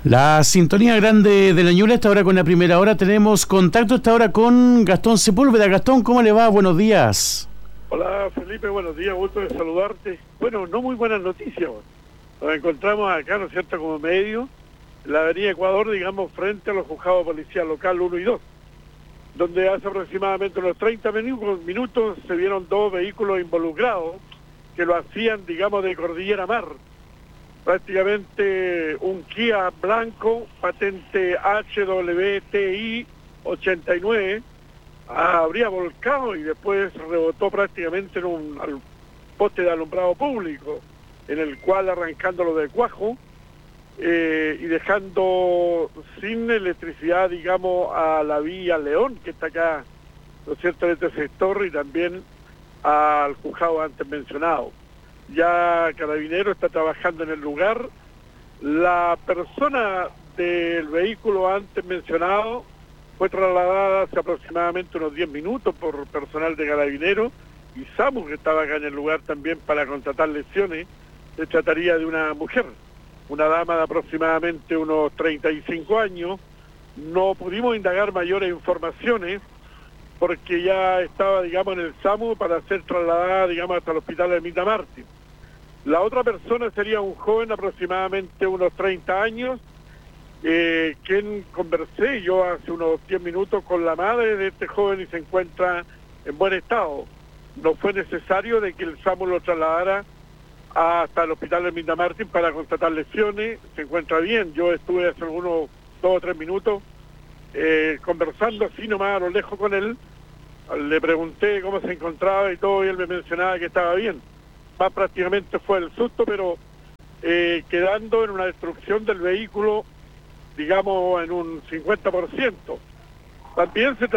La sintonía grande de la Ñuble. Esta hora con la primera hora tenemos contacto esta hora con Gastón Sepúlveda. Gastón, ¿cómo le va? Buenos días. Hola Felipe, buenos días, gusto de saludarte. Bueno, no muy buenas noticias. Nos encontramos acá, ¿no es cierto?, como medio, en la avenida Ecuador, digamos, frente a los juzgados de policía local 1 y 2, donde hace aproximadamente unos 30 minutos se vieron dos vehículos involucrados que lo hacían, digamos, de Cordillera Mar. Prácticamente un Kia blanco, patente HWTI 89, habría volcado y después rebotó prácticamente en un poste de alumbrado público, en el cual arrancándolo de cuajo y dejando sin electricidad, digamos, a la vía León, que está acá, ¿no es cierto?, de este sector, y también al juzgado antes mencionado. Ya Carabinero está trabajando en el lugar. La persona del vehículo antes mencionado fue trasladada hace aproximadamente unos 10 minutos por personal de Carabinero, y SAMU, que estaba acá en el lugar también para contratar lesiones. Se trataría de una mujer, una dama de aproximadamente unos 35 años. No pudimos indagar mayores informaciones porque ya estaba, digamos, en el SAMU para ser trasladada, digamos, hasta el hospital de Mita Martín. La otra persona sería un joven aproximadamente unos 30 años, quien conversé yo hace unos 10 minutos con la madre de este joven y se encuentra en buen estado. No fue necesario de que el SAMU lo trasladara hasta el hospital de Mita Martín para constatar lesiones. Se encuentra bien. Yo estuve hace unos 2 o 3 minutos conversando así nomás a lo lejos con él. Le pregunté cómo se encontraba y todo, y él me mencionaba que estaba bien. Más prácticamente fue el susto, pero quedando en una destrucción del vehículo, digamos, en un 50%. También se